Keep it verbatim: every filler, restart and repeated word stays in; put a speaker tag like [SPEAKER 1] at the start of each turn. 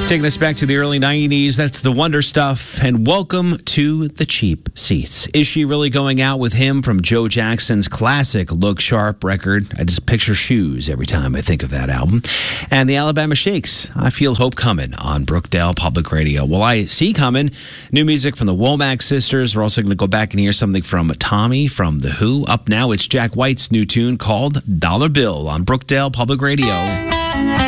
[SPEAKER 1] Taking us back to the early nineties, that's the Wonder Stuff, and welcome to the Cheap Seats. Is She Really Going Out With Him from Joe Jackson's classic Look Sharp record? I just picture shoes every time I think of that album. And the Alabama Shakes, I Feel Hope Coming on Brookdale Public Radio. Well, I see coming new music from the Womack Sisters. We're also going to go back and hear something from Tommy from The Who. Up now, it's Jack White's new tune called Dollar Bill on Brookdale Public Radio.